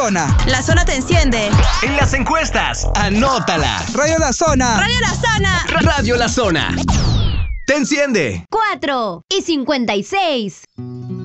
Zona. La zona te enciende. En las encuestas, anótala. Radio La Zona. Radio La Zona. Radio La Zona. Te enciende. 4:56.